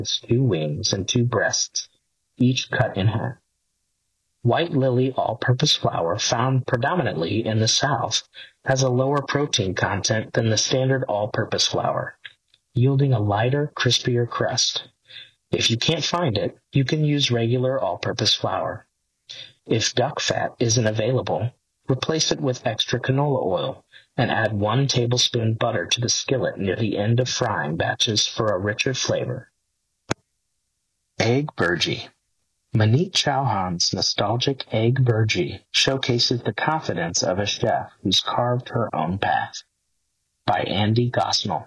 2 wings and 2 breasts, each cut in half. White lily all-purpose flour, found predominantly in the South, has a lower protein content than the standard all-purpose flour, yielding a lighter, crispier crust. If you can't find it, you can use regular all-purpose flour. If duck fat isn't available, replace it with extra canola oil and add 1 tablespoon butter to the skillet near the end of frying batches for a richer flavor. Egg Burji. Maneet Chauhan's nostalgic Egg Burji showcases the confidence of a chef who's carved her own path. By Andy Gosnell.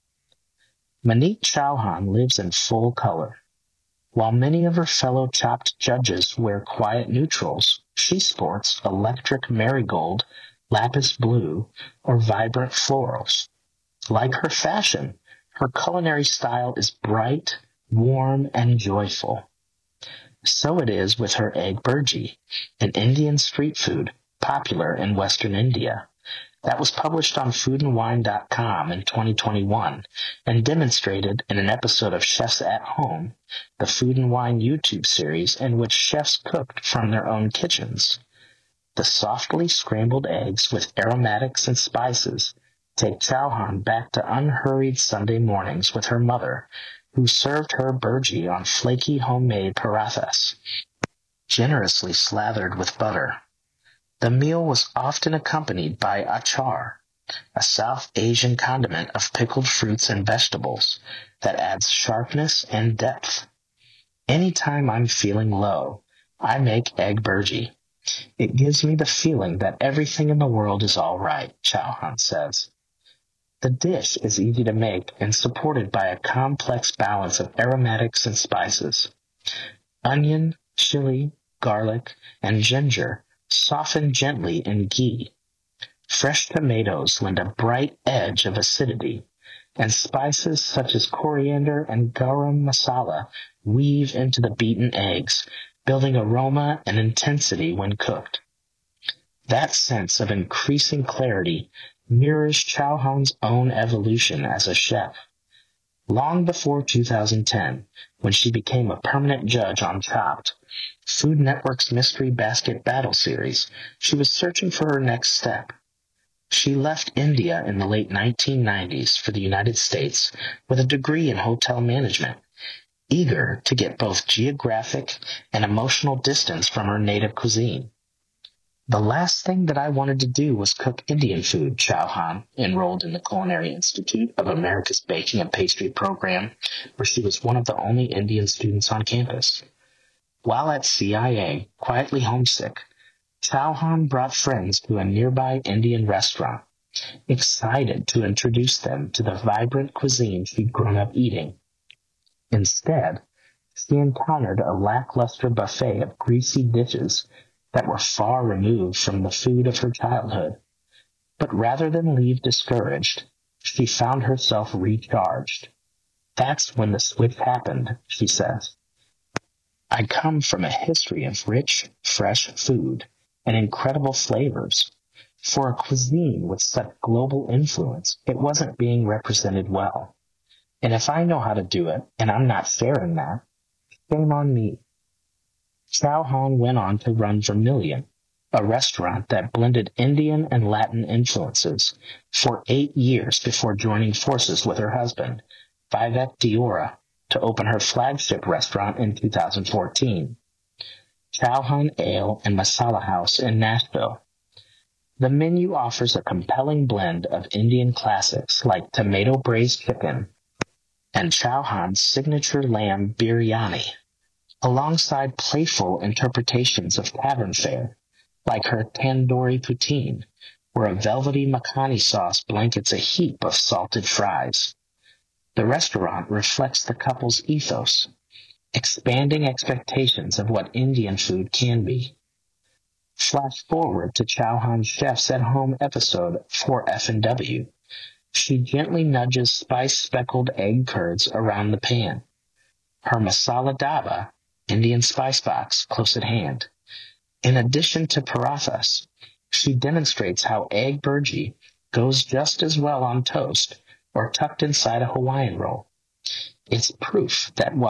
Maneet Chauhan lives in full color. While many of her fellow Chopped judges wear quiet neutrals, she sports electric marigold, lapis blue, or vibrant florals. Like her fashion, her culinary style is bright, warm, and joyful. So it is with her Egg Burji, an Indian street food popular in Western India, that was published on foodandwine.com in 2021 and demonstrated in an episode of Chefs at Home, the Food and Wine YouTube series in which chefs cooked from their own kitchens. The softly scrambled eggs with aromatics and spices take Chauhan back to unhurried Sunday mornings with her mother, who served her burji on flaky homemade parathas, generously slathered with butter. The meal was often accompanied by achar, a South Asian condiment of pickled fruits and vegetables that adds sharpness and depth. Anytime I'm feeling low, I make Egg Burji. It gives me the feeling that everything in the world is all right, Chauhan says. The dish is easy to make and supported by a complex balance of aromatics and spices. Onion, chili, garlic, and ginger soften gently in ghee. Fresh tomatoes lend a bright edge of acidity, and spices such as coriander and garam masala weave into the beaten eggs, building aroma and intensity when cooked. That sense of increasing clarity mirrors Chauhan's own evolution as a chef. Long before 2010, when she became a permanent judge on Chopped, Food Network's Mystery Basket Battle series, she was searching for her next step. She left India in the late 1990s for the United States with a degree in hotel management, eager to get both geographic and emotional distance from her native cuisine. The last thing that I wanted to do was cook Indian food, Chauhan, enrolled in the Culinary Institute of America's Baking and Pastry program, where she was one of the only Indian students on campus. While at CIA, quietly homesick, Chauhan brought friends to a nearby Indian restaurant, excited to introduce them to the vibrant cuisine she'd grown up eating. Instead, she encountered a lackluster buffet of greasy dishes that were far removed from the food of her childhood. But rather than leave discouraged, she found herself recharged. That's when the switch happened, she says. I come from a history of rich, fresh food and incredible flavors. For a cuisine with such global influence, it wasn't being represented well. And if I know how to do it, and I'm not sharing that, shame on me. Chauhan went on to run Vermilion, a restaurant that blended Indian and Latin influences, for 8 years before joining forces with her husband, Vivek Deora, to open her flagship restaurant in 2014, Chauhan Ale and Masala House in Nashville. The menu offers a compelling blend of Indian classics like tomato braised chicken and Chauhan's signature lamb biryani, alongside playful interpretations of tavern fare, like her tandoori poutine, where a velvety makhani sauce blankets a heap of salted fries. The restaurant reflects the couple's ethos, expanding expectations of what Indian food can be. Flash forward to Chauhan's Chefs at Home episode 4F&W. She gently nudges spice-speckled egg curds around the pan. Her masala daba, Indian spice box, close at hand. In addition to parathas, she demonstrates how Egg Burji goes just as well on toast or tucked inside a Hawaiian roll. It's proof that